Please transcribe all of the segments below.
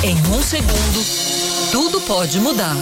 Em um segundo, tudo pode mudar.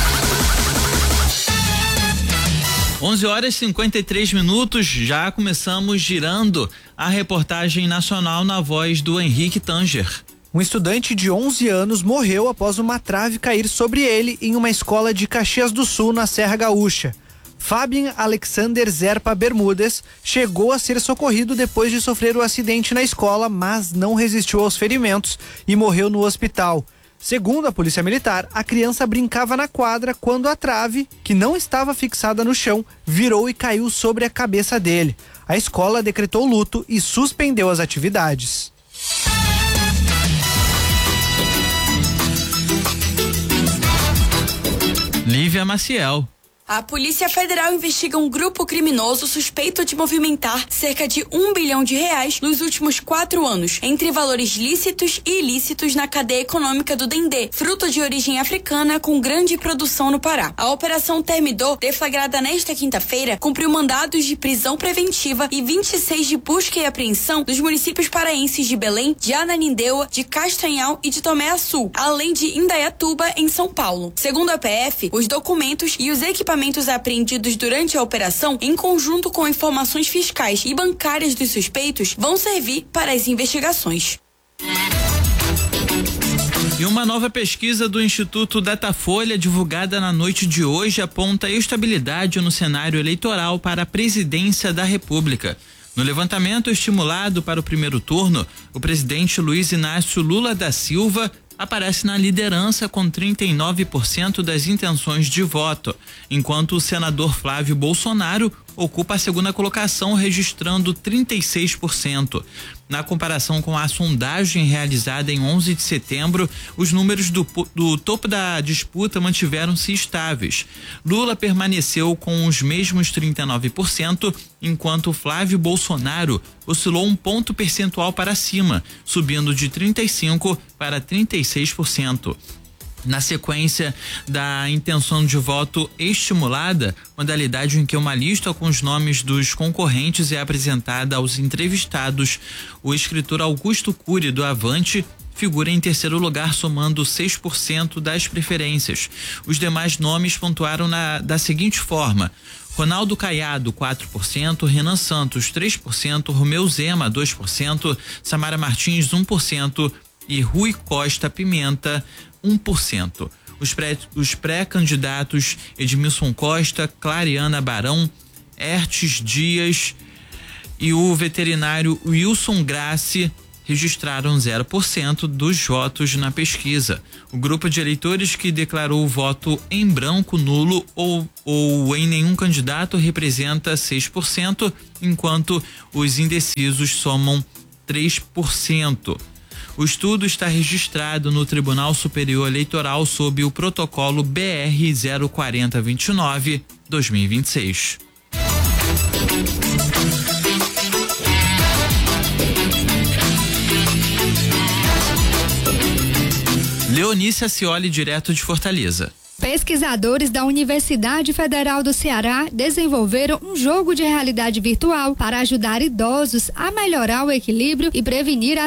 11h53, já começamos girando a reportagem nacional na voz do Henrique Tanger. Um estudante de 11 anos morreu após uma trave cair sobre ele em uma escola de Caxias do Sul, na Serra Gaúcha. Fabian Alexander Zerpa Bermudes chegou a ser socorrido depois de sofrer o acidente na escola, mas não resistiu aos ferimentos e morreu no hospital. Segundo a Polícia Militar, a criança brincava na quadra quando a trave, que não estava fixada no chão, virou e caiu sobre a cabeça dele. A escola decretou luto e suspendeu as atividades. Lívia Maciel. A Polícia Federal investiga um grupo criminoso suspeito de movimentar cerca de R$1 bilhão nos últimos 4 anos, entre valores lícitos e ilícitos na cadeia econômica do Dendê, fruto de origem africana com grande produção no Pará. A Operação Termidor, deflagrada nesta quinta-feira, cumpriu mandados de prisão preventiva e 26 de busca e apreensão dos municípios paraenses de Belém, de Ananindeua, de Castanhal e de Tomé Açu, além de Indaiatuba, em São Paulo. Segundo a PF, os documentos e os equipamentos apreendidos durante a operação, em conjunto com informações fiscais e bancárias dos suspeitos, vão servir para as investigações. E uma nova pesquisa do Instituto Datafolha, divulgada na noite de hoje, aponta estabilidade no cenário eleitoral para a presidência da República. No levantamento estimulado para o primeiro turno, o presidente Luiz Inácio Lula da Silva aparece na liderança com 39% das intenções de voto, enquanto o senador Flávio Bolsonaro ocupa a segunda colocação, registrando 36%. Na comparação com a sondagem realizada em 11 de setembro, os números do topo da disputa mantiveram-se estáveis. Lula permaneceu com os mesmos 39%, enquanto Flávio Bolsonaro oscilou 1 ponto percentual para cima, subindo de 35% para 36%. Na sequência da intenção de voto estimulada, modalidade em que uma lista com os nomes dos concorrentes é apresentada aos entrevistados, o escritor Augusto Cury, do Avante, figura em terceiro lugar, somando 6% das preferências. Os demais nomes pontuaram da seguinte forma: Ronaldo Caiado, 4%, Renan Santos, 3%, Romeu Zema, 2%, Samara Martins, 1% e Rui Costa Pimenta, 1%. Os pré-candidatos Edmilson Costa, Clariana Barão, Ertes Dias e o veterinário Wilson Grassi registraram 0% dos votos na pesquisa. O grupo de eleitores que declarou o voto em branco, nulo ou em nenhum candidato representa 6%, enquanto os indecisos somam 3%. O estudo está registrado no Tribunal Superior Eleitoral sob o protocolo BR 04029/2026. Leonícia Cioli, direto de Fortaleza. Pesquisadores da Universidade Federal do Ceará desenvolveram um jogo de realidade virtual para ajudar idosos a melhorar o equilíbrio e prevenir a